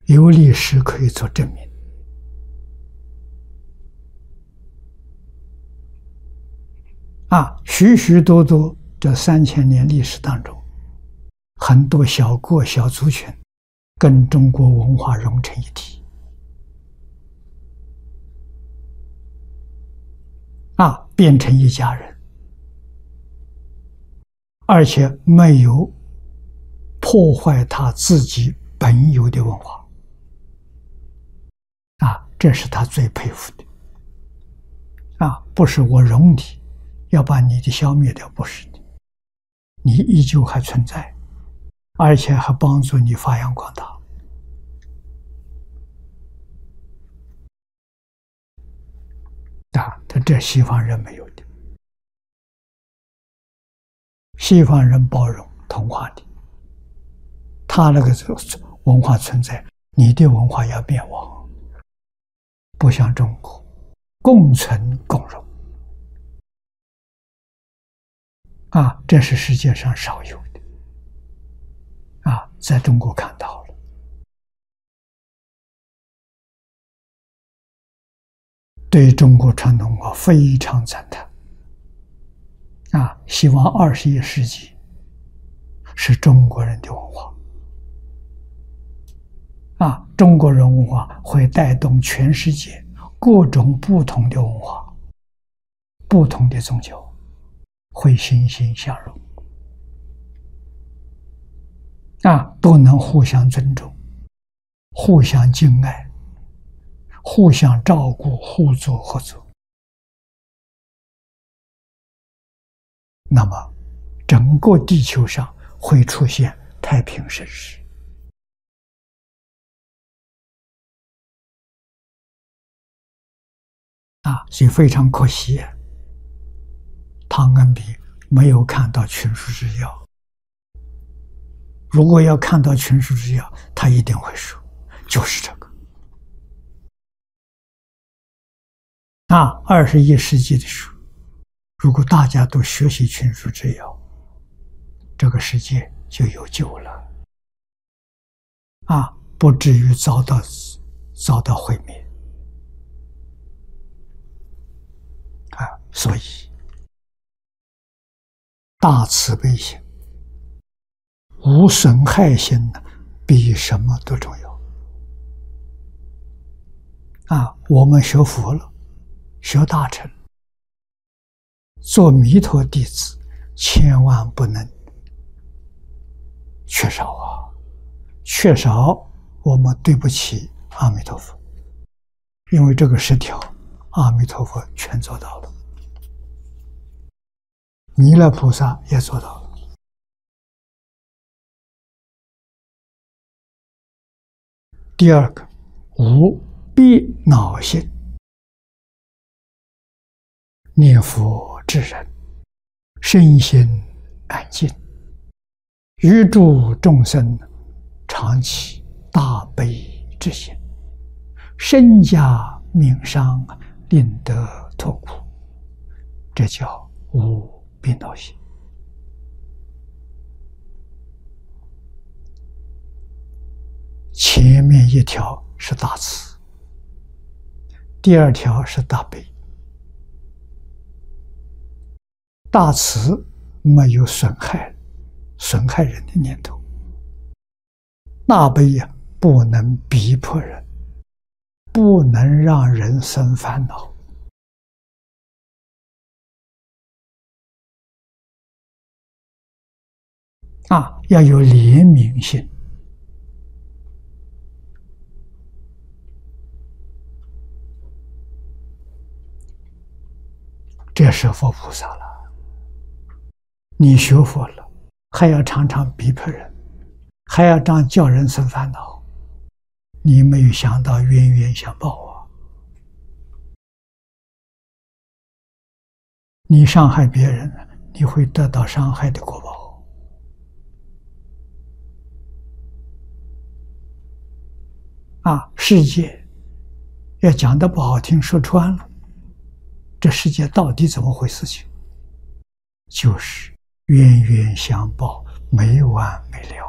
有历史可以做证明。许许多多这3000年历史当中，很多小国小族群跟中国文化融成一体，变成一家人，而且没有破坏他自己本有的文化，这是他最佩服的。不是我容你，要把你的消灭掉，不是的，你依旧还存在，而且还帮助你发扬光大。这西方人没有的，西方人包容同化的，他那个文化存在，你的文化要灭亡，不像中国共存共荣。这是世界上少有的，在中国看到了。对中国传统文化非常赞叹，希望21世纪是中国人的文化，中国人文化会带动全世界各种不同的文化、不同的宗教，会欣欣向荣，都能互相尊重、互相敬爱、互相照顾、互助合作，那么整个地球上会出现太平盛世。所以非常可惜，汤恩比没有看到群书之要。如果要看到群书之要，他一定会说，就是这个。21世纪的书，如果大家都学习群书之要，这个世界就有救了，不至于遭到毁灭。所以大慈悲心、无损害心比什么都重要。我们学佛了，学大乘，做弥陀弟子，千万不能缺少缺少我们对不起阿弥陀佛，因为这个10条阿弥陀佛全做到了，弥勒菩萨也做到了。第二个，无逼恼心，念佛之人，身心安静，于诸众生常起大悲之心，身家命伤，令得脱苦，这叫无逼恼心。前面一条是大慈，第二条是大悲。大慈没有损害人的念头，大悲不能逼迫人，不能让人生烦恼。要有怜悯心。这是佛菩萨了，你学佛了，还要常常逼迫人，还要这样叫人生烦恼，你没有想到冤冤相报你伤害别人，你会得到伤害的果报。世界要讲得不好听，说穿了，这世界到底怎么回事情？就是冤冤相报，没完没了。